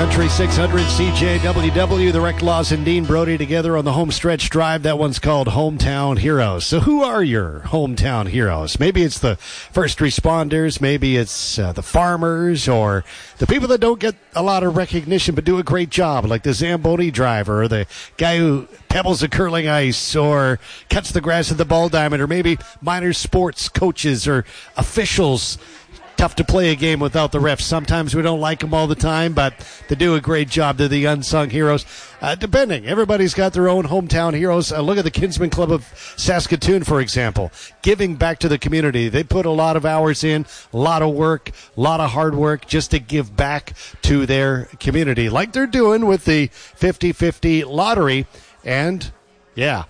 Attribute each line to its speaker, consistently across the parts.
Speaker 1: Country 600 CJWW, the Wreck Laws and Dean Brody together on the home stretch drive. That one's called Hometown Heroes. So who are your hometown heroes? Maybe it's the first responders, maybe it's the farmers, or the people that don't get a lot of recognition but do a great job, like the Zamboni driver, or the guy who pebbles the curling ice, or cuts the grass at the ball diamond, or maybe minor sports coaches or officials. Tough to play a game without the refs. Sometimes we don't like them all the time, but they do a great job. They're the unsung heroes. Depending. Everybody's got their own hometown heroes. Look at the Kinsman Club of Saskatoon, for example. Giving back to the community. They put a lot of hours in, a lot of work, a lot of hard work just to give back to their community, like they're doing with the 50-50 lottery. And, yeah,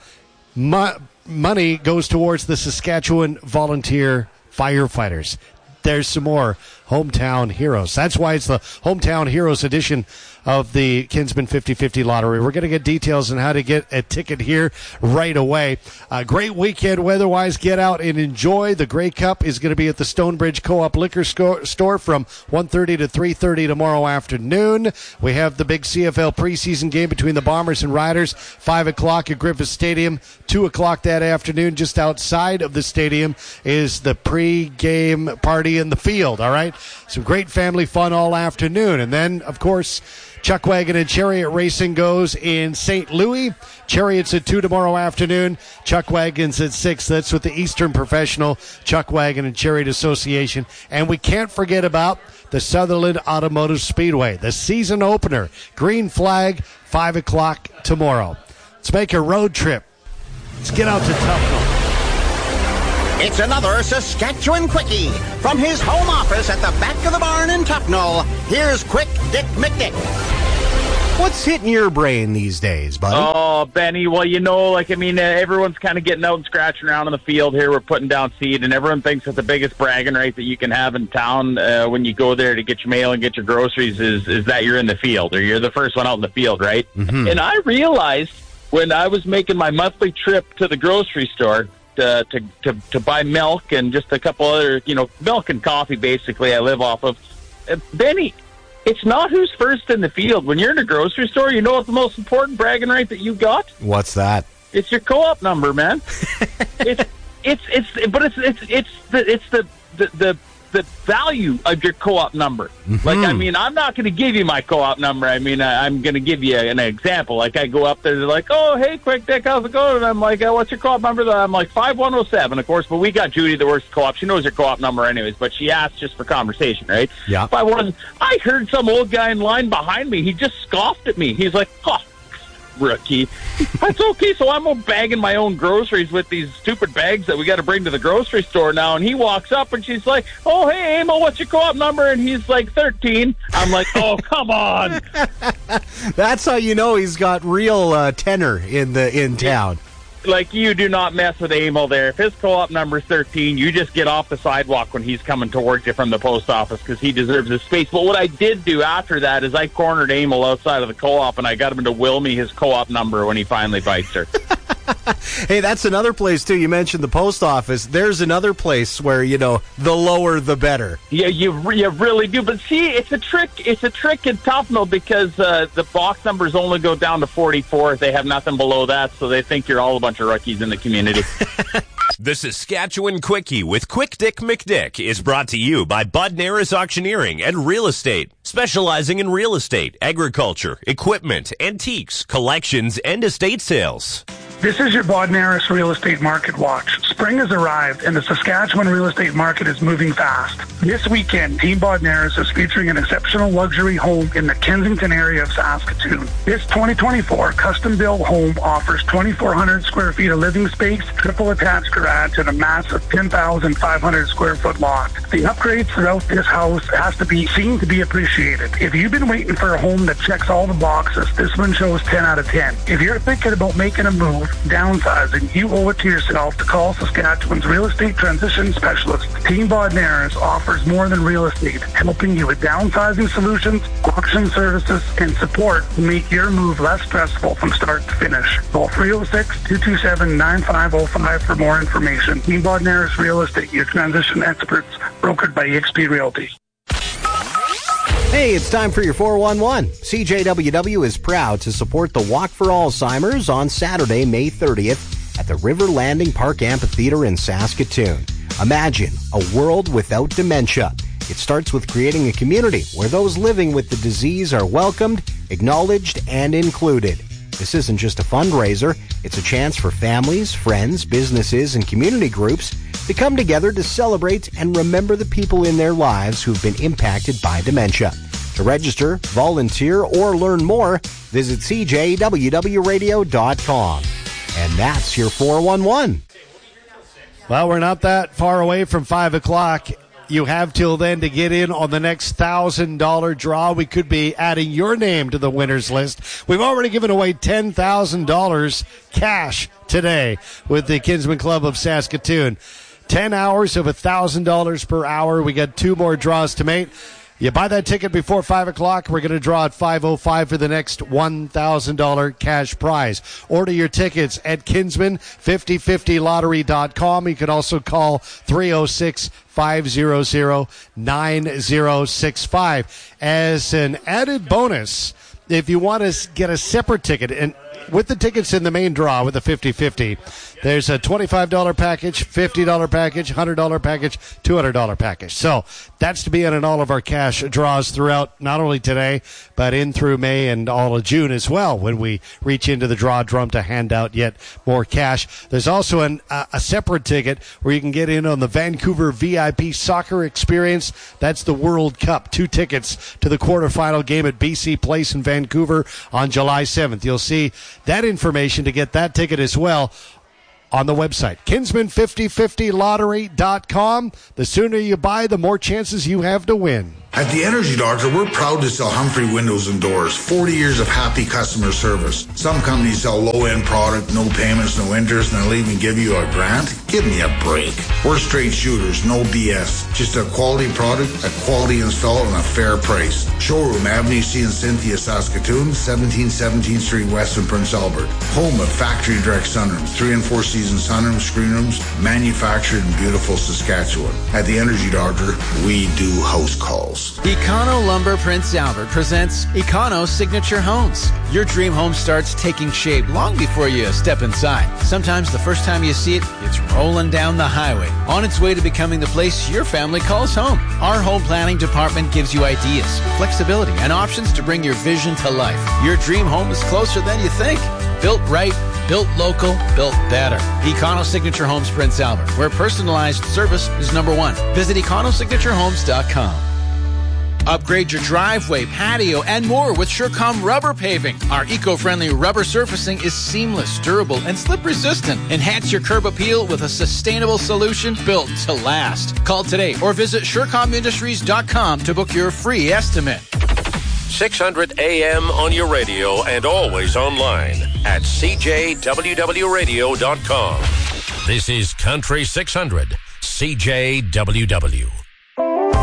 Speaker 1: money goes towards the Saskatchewan Volunteer Firefighters. There's some more hometown heroes. That's why it's the Hometown Heroes edition of the Kinsman 50-50 lottery. We're going to get details on how to get a ticket here right away. A great weekend weather-wise. Get out and enjoy. The Grey Cup is going to be at the Stonebridge Co-op Liquor Store from 1:30 to 3:30 tomorrow afternoon. We have the big CFL preseason game between the Bombers and Riders, 5 o'clock at Griffith Stadium. 2 o'clock that afternoon, just outside of the stadium, is the pre-game party in the field, all right? Some great family fun all afternoon. And then, of course, Chuck Wagon and Chariot Racing goes in St. Louis. Chariot's at 2 tomorrow afternoon. Chuck Wagon's at 6. That's with the Eastern Professional Chuck Wagon and Chariot Association. And we can't forget about the Sutherland Automotive Speedway, the season opener. Green Flag, 5 o'clock tomorrow. Let's make a road trip. Let's get out to Tufnell.
Speaker 2: It's another Saskatchewan Quickie. From his home office at the back of the barn in Tufnell, here's Quick Dick McDick.
Speaker 3: What's hitting your brain these days, buddy?
Speaker 4: Oh, Benny, well, everyone's kind of getting out and scratching around in the field here. We're putting down seed, and everyone thinks that the biggest bragging right that you can have in town when you go there to get your mail and get your groceries is that you're in the field, or you're the first one out in the field, right? Mm-hmm. And I realized when I was making my monthly trip to the grocery store to buy milk and just a couple other, milk and coffee, basically, I live off of. Benny, it's not who's first in the field. When you're in a grocery store, you know what the most important bragging right that you got?
Speaker 3: What's that?
Speaker 4: It's your co-op number, man. it's the value of your co-op number. Mm-hmm. Like, I'm not going to give you my co-op number. I'm going to give you an example. Like, I go up there, they're like, oh, hey, Quick Dick, how's it going? And I'm like, what's your co-op number? I'm like, 5107, of course, but we got Judy that works co-op. She knows your co-op number anyways, but she asked just for conversation, right?
Speaker 3: Yeah.
Speaker 4: I heard some old guy in line behind me. He just scoffed at me. He's like, rookie. That's okay, so I'm bagging my own groceries with these stupid bags that we got to bring to the grocery store now, and he walks up and she's like, oh, hey, Emil, what's your co-op number? And he's like, 13. I'm like, oh, come on.
Speaker 3: That's how you know he's got real tenor in town.
Speaker 4: Like, you do not mess with Emil there. If his co-op number is 13, you just get off the sidewalk when he's coming towards you from the post office, because he deserves his space. But what I did do after that is I cornered Emil outside of the co-op, and I got him to will me his co-op number when he finally bites her.
Speaker 3: Hey, that's another place, too. You mentioned the post office. There's another place where, the lower the better.
Speaker 4: Yeah, you really do. But see, it's a trick. It's a trick in Tufnell because the box numbers only go down to 44. They have nothing below that, so they think you're all a bunch of rookies in the community.
Speaker 5: The Saskatchewan Quickie with Quick Dick McDick is brought to you by Bud Naris Auctioneering and Real Estate, specializing in real estate, agriculture, equipment, antiques, collections, and estate sales.
Speaker 6: This is your Bodnaris Real Estate Market Watch. Spring has arrived, and the Saskatchewan real estate market is moving fast. This weekend, Team Bodnaris is featuring an exceptional luxury home in the Kensington area of Saskatoon. This 2024 custom-built home offers 2,400 square feet of living space, triple attached garage, and a massive 10,500 square foot lot. The upgrades throughout this house has to be seen to be appreciated. If you've been waiting for a home that checks all the boxes, this one shows 10 out of 10. If you're thinking about making a move, downsizing, you owe it to yourself to call Saskatchewan's real estate transition specialist. Team Bodnaris offers more than real estate, helping you with downsizing solutions, auction services, and support to make your move less stressful from start to finish. Call 306-227-9505 for more information. Team Bodnaris Real Estate, your transition experts, brokered by eXp Realty.
Speaker 3: Hey, it's time for your 411. CJWW is proud to support the Walk for Alzheimer's on Saturday, May 30th at the River Landing Park Amphitheater in Saskatoon. Imagine a world without dementia. It starts with creating a community where those living with the disease are welcomed, acknowledged, and included. This isn't just a fundraiser. It's a chance for families, friends, businesses, and community groups to come together to celebrate and remember the people in their lives who've been impacted by dementia. To register, volunteer, or learn more, visit cjwwradio.com. And that's your 411.
Speaker 1: Well, we're not that far away from 5 o'clock. You have till then to get in on the next $1,000 draw. We could be adding your name to the winners list. We've already given away $10,000 cash today with the Kinsman Club of Saskatoon. 10 hours of $1,000 per hour. We got 2 more draws to make. You buy that ticket before 5 o'clock, we're going to draw at 5:05 for the next $1,000 cash prize. Order your tickets at Kinsman5050lottery.com. You can also call 306-500-9065. As an added bonus, if you want to get a separate ticket, and with the tickets in the main draw with the 50-50, there's a $25 package, $50 package, $100 package, $200 package. So that's to be in all of our cash draws throughout, not only today, but in through May and all of June as well, when we reach into the draw drum to hand out yet more cash. There's also a separate ticket where you can get in on the Vancouver VIP soccer experience. That's the World Cup. 2 tickets to the quarterfinal game at BC Place in Vancouver on July 7th. You'll see that information to get that ticket as well on the website, Kinsman5050lottery.com. The sooner you buy, the more chances you have to win.
Speaker 7: At the Energy Doctor, we're proud to sell Humphrey Windows and Doors. 40 years of happy customer service. Some companies sell low-end product, no payments, no interest, and they'll even give you a grant. Give me a break. We're straight shooters, no BS. Just a quality product, a quality install, and a fair price. Showroom, Avenue C in Cynthia, Saskatoon, 1717th Street West in Prince Albert. Home of factory direct sunrooms, 3 and 4 season sunrooms, screen rooms, manufactured in beautiful Saskatchewan. At the Energy Doctor, we do house calls.
Speaker 8: Econo Lumber Prince Albert presents Econo Signature Homes. Your dream home starts taking shape long before you step inside. Sometimes the first time you see it, it's rolling down the highway, on its way to becoming the place your family calls home. Our home planning department gives you ideas, flexibility, and options to bring your vision to life. Your dream home is closer than you think. Built right, built local, built better. Econo Signature Homes Prince Albert, where personalized service is number 1. Visit econosignaturehomes.com. Upgrade your driveway, patio, and more with Surecom Rubber Paving. Our eco-friendly rubber surfacing is seamless, durable, and slip-resistant. Enhance your curb appeal with a sustainable solution built to last. Call today or visit SureComIndustries.com to book your free estimate.
Speaker 9: 600 AM on your radio and always online at CJWWRadio.com. This is Country 600, CJWW.